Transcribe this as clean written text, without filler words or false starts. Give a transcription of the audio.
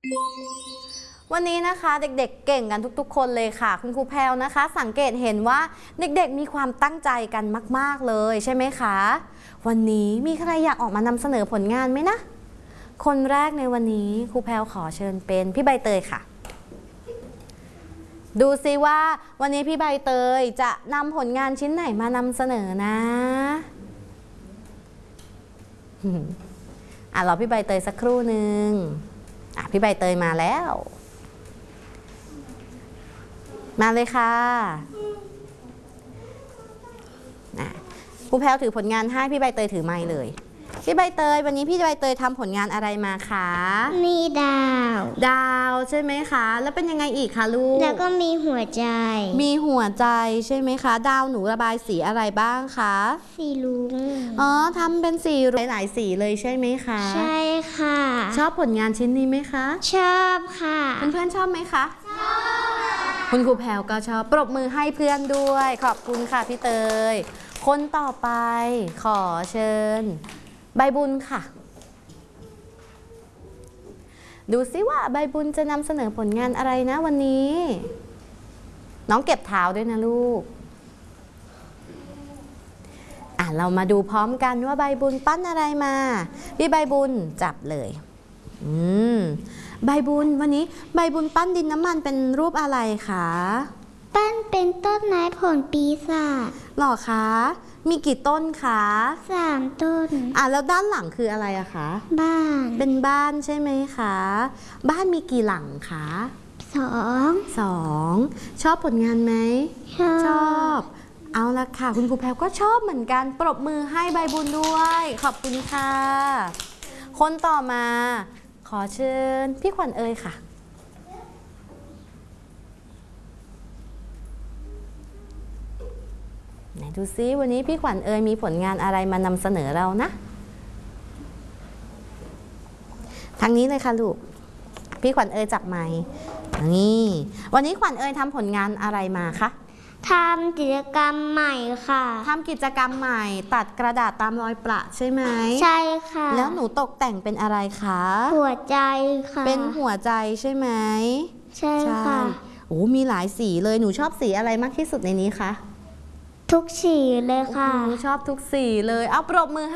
วันนี้นะคะเด็กๆเก่งกันทุกๆคนเลยค่ะคุณครูแพรวนะคะสังเกตเห็นว่าเด็กๆมีความตั้งใจกันมากๆเลยใช่ไหมคะวันนี้มีใครอยากออกมานำเสนอผลงานไหมนะคนแรกในวันนี้ครูแพรวขอเชิญเป็นพี่ใบเตยค่ะดูซิว่าวันนี้พี่ใบเตยจะนำผลงานชิ้นไหนมานำเสนอนะรอพี่ใบเตยสักครู่หนึ่งพี่ใบเตยมาแล้วมาเลยค่ะครูแพรวถือผลงานให้พี่ใบเตยถือไมค์เลยพี่ใบเตยวันนี้พี่ใบเตยทำผลงานอะไรมาคะมีดาวใช่ไหมคะแล้วเป็นยังไงอีกคะลูกแล้วก็มีหัวใจใช่ไหมคะดาวหนูระบายสีอะไรบ้างคะสีรุ้งทำเป็นสีหลายสีเลยใช่ไหมคะใช่ค่ะชอบผลงานชิ้นนี้ไหมคะชอบค่ะเพื่อนๆชอบไหมคะชอบคุณครูแพรวก็ชอบปรบมือให้เพื่อนด้วยขอบคุณค่ะพี่เตยคนต่อไปขอเชิญใบบุญค่ะดูซิว่าใบบุญจะนำเสนอผลงานอะไรนะวันนี้น้องเก็บเท้าด้วยนะลูกเรามาดูพร้อมกันว่าใบบุญปั้นอะไรมาพี่ใบบุญจับเลยใบบุญวันนี้ใบบุญปั้นดินน้ำมันเป็นรูปอะไรคะปั้นเป็นต้นไม้ผลปีศาจหรอคะมีกี่ต้นคะ 3 ต้นแล้วด้านหลังคืออะไรอะคะบ้านเป็นบ้านใช่ไหมคะบ้านมีกี่หลังคะ2ชอบผลงานไหมชอบเอาละค่ะคุณครูแพรวก็ชอบเหมือนกันปรบมือให้ใบบุญด้วยขอบคุณค่ะคนต่อมาขอเชิญพี่ขวัญเอ๋ยค่ะไหนดูซิวันนี้พี่ขวัญเอ๋ยมีผลงานอะไรมานำเสนอเรานะทางนี้เลยค่ะลูกพี่ขวัญเอ๋ยจับไมค์นี่วันนี้ขวัญเอ๋ยทำผลงานอะไรมาคะทำกิจกรรมใหม่ค่ะทำกิจกรรมใหม่ตัดกระดาษตามรอยประใช่ไหมใช่ค่ะแล้วหนูตกแต่งเป็นอะไรคะหัวใจค่ะเป็นหัวใจใช่ไหมใช่ค่ะมีหลายสีเลยหนูชอบสีอะไรมากที่สุดในนี้คะทุกสีเลยค่ะหนูชอบทุกสีเลยเอาปรบมือ